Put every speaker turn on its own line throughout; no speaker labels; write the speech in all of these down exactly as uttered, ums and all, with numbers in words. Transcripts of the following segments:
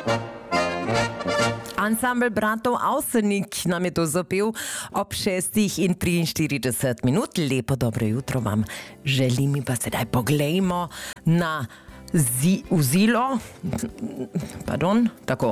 Ansambl bratov Avsenik nam je to zapel ob šestih in triinštirideset minut. Lepo dobro jutro vam želim in pa sedaj poglejmo na zi, vzilo. Pardon, tako.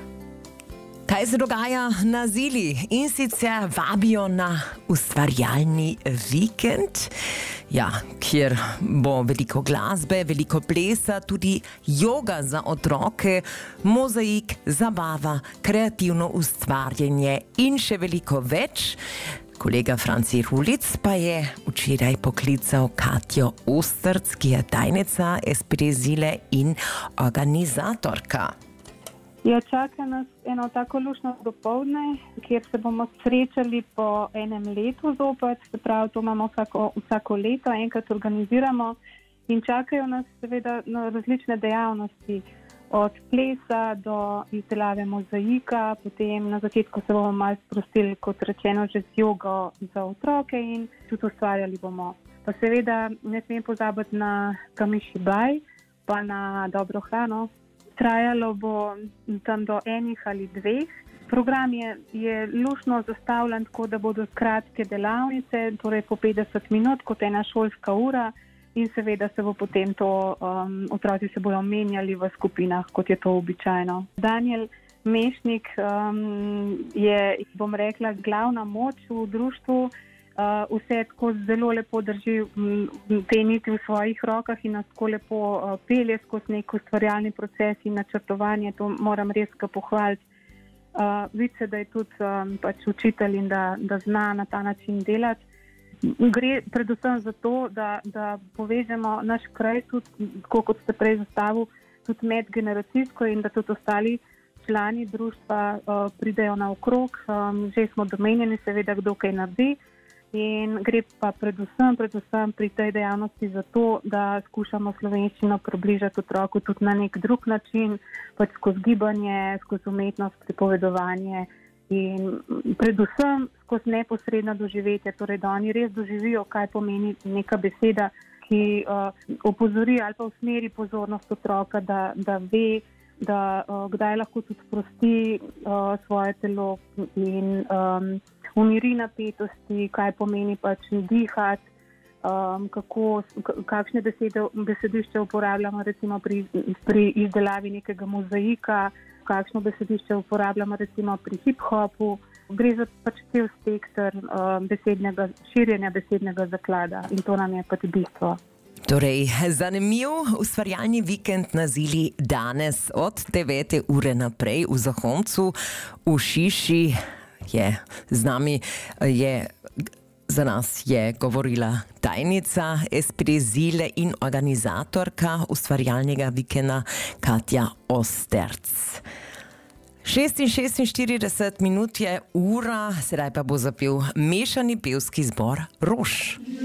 Kaj se dogaja na Zili? In sicer vabijo na ustvarjalni vikend, ja, kjer bo veliko glasbe, veliko plesa, tudi joga za otroke, mozaik, zabava, kreativno ustvarjanje in še veliko več. Kolega Franci Rulic pa je včeraj poklical Katjo Osterc, ki je tajnica es pe de Zile in organizatorka.
Ja, čaka nas eno tako luštno dopoldne, kjer se bomo srečali po enem letu zopet, se pravi, to imamo vsako, vsako leto, enkrat organiziramo in čakajo nas seveda različne dejavnosti, od plesa do izdelave mozaika, potem na začetku se bomo malo sprostili, kot rečeno, že z jogo za otroke in tudi ustvarjali bomo. Pa seveda ne smem pozabiti na kamišibaj, pa na dobro hrano. Trajalo bo tam do enih ali dveh. Program je, je luštno zastavljen tako, da bodo kratke delavnice, torej po petdeset minut, kot ena šolska ura in seveda se bo potem to, um, otroci se bodo menjali v skupinah, kot je to običajno. Daniel Mešnik um, je, bom rekla, glavna moč v društvu. Uh, vse tako zelo lepo drži te niti v svojih rokah in nas tako lepo uh, pelje skozi nek ustvarjalni proces in načrtovanje, to moram res ga pohvaliti. Uh, vidi se, da je tudi um, pač učitelj in da, da zna na ta način delati. Gre predvsem za to, da, da povežemo naš kraj tudi, tako kot ste prej zastavili, tudi medgeneracijsko in da tudi ostali člani društva uh, pridejo naokrog. Um, že smo domenjeni, seveda, kdo kaj naredi. In gre pa predvsem, predvsem pri tej dejavnosti za to, da skušamo slovenščino približati otroku tudi na nek drug način, pač skozi gibanje, skozi umetnost, pripovedovanje in predvsem skozi neposredno doživetje, torej da oni res doživijo, kaj pomeni neka beseda, ki uh, opozori ali pa usmeri pozornost otroka, da, da ve, da uh, kdaj lahko tudi sprosti uh, svoje telo in um, umiri napetosti, kaj pomeni pač dihati, um, kako, kakšne besede, besedišče uporabljamo recimo pri, pri izdelavi nekega mozaika, kakšno besedišče uporabljamo recimo pri hip-hopu. Gre za pač cel spekter um, besednega, širjenja besednega zaklada in to nam je pač bistvo.
Torej, zanimiv ustvarjalni vikend na Zili danes od devete ure naprej v Zahoncu, v Šiši. Je z nami, je, za nas je govorila tajnica es pe de Zile in organizatorka ustvarjalnega vikenda Katja Osterc. šest in šestinštirideset minut je ura, sedaj pa bo zapel mešani pevski zbor Rož.